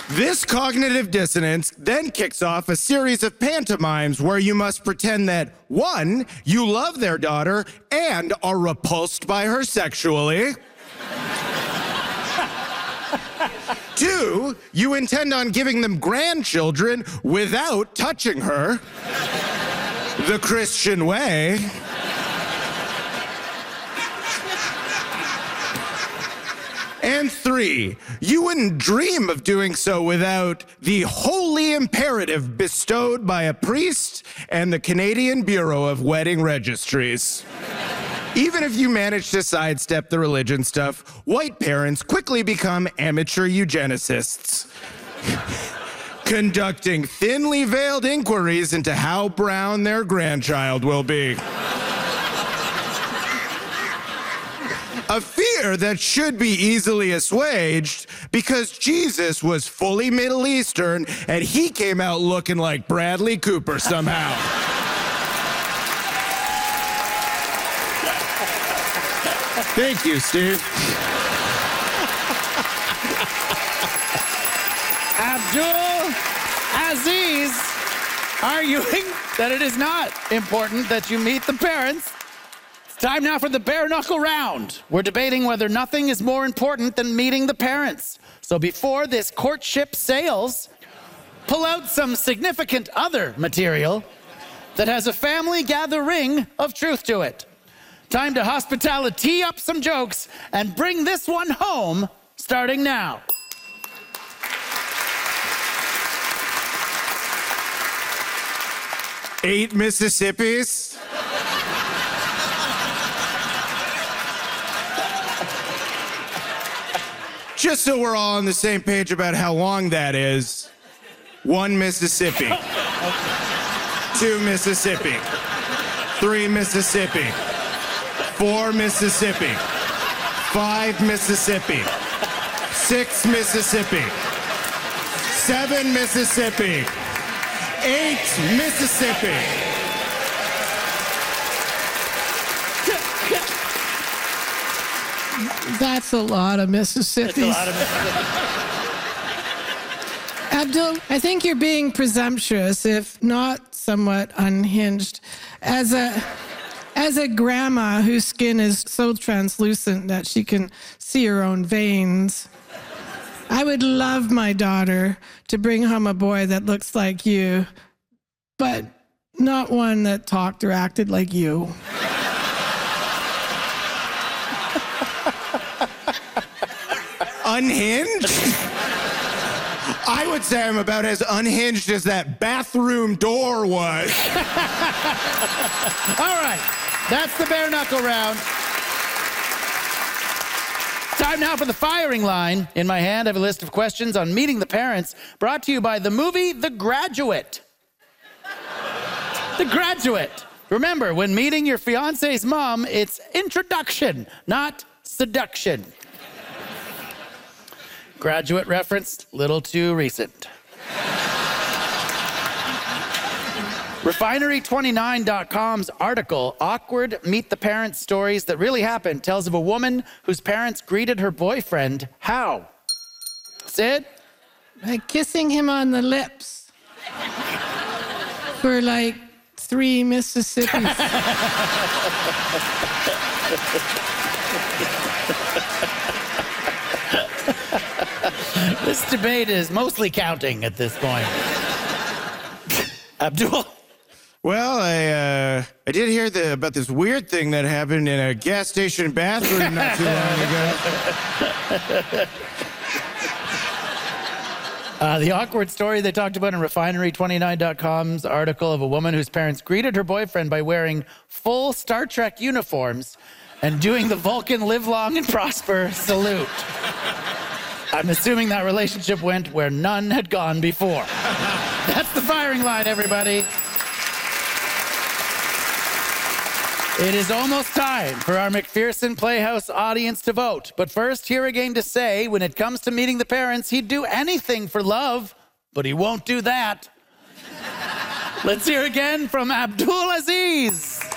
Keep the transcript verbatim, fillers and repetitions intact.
This cognitive dissonance then kicks off a series of pantomimes where you must pretend that, one, you love their daughter and are repulsed by her sexually. Two, you intend on giving them grandchildren without touching her. The Christian way. And three, you wouldn't dream of doing so without the holy imperative bestowed by a priest and the Canadian Bureau of Wedding Registries. Even if you manage to sidestep the religion stuff, white parents quickly become amateur eugenicists, conducting thinly veiled inquiries into how brown their grandchild will be. A fear that should be easily assuaged because Jesus was fully Middle Eastern and he came out looking like Bradley Cooper somehow. Thank you, Steve. Abdul Aziz arguing that it is not important that you meet the parents. It's time now for the bare knuckle round. We're debating whether nothing is more important than meeting the parents. So before this courtship sails, pull out some significant other material that has a family gathering of truth to it. Time to hospitality up some jokes and bring this one home, starting now. Eight Mississippis. Just so we're all on the same page about how long that is, one Mississippi, two Mississippi, three Mississippi, four Mississippi, five Mississippi, six Mississippi, seven Mississippi, eight Mississippi. That's a lot of Mississippi. That's a lot of Mississippi. Abdul, I think you're being presumptuous, if not somewhat unhinged. As a, as a grandma whose skin is so translucent that she can see her own veins, I would love my daughter to bring home a boy that looks like you, but not one that talked or acted like you. Unhinged? I would say I'm about as unhinged as that bathroom door was. All right, that's the bare knuckle round. Time now for the firing line. In my hand, I have a list of questions on meeting the parents, brought to you by the movie The Graduate. The Graduate. Remember, when meeting your fiance's mom, it's introduction, not seduction. Graduate reference, little too recent. Refinery twenty-nine dot com's article, Awkward Meet the Parents Stories That Really Happened, tells of a woman whose parents greeted her boyfriend how? Sid? By kissing him on the lips for like three Mississippis. This debate is mostly counting at this point. Abdul? Well, I uh, I did hear the, about this weird thing that happened in a gas station bathroom not too long ago. Uh, the awkward story they talked about in Refinery twenty-nine dot com's article of a woman whose parents greeted her boyfriend by wearing full Star Trek uniforms and doing the Vulcan live long and prosper salute. I'm assuming that relationship went where none had gone before. That's the firing line, everybody. It is almost time for our McPherson Playhouse audience to vote. But first, here again to say, when it comes to meeting the parents, he'd do anything for love, but he won't do that. Let's hear again from Abdul Aziz.